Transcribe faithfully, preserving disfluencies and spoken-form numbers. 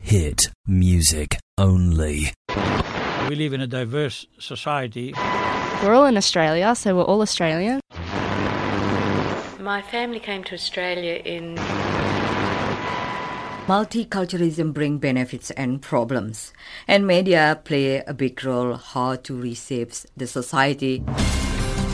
hit music only. We live in a diverse society. We're all in Australia, so we're all Australian. My family came to Australia in... Multiculturalism brings benefits and problems, and media play a big role how to reshape the society.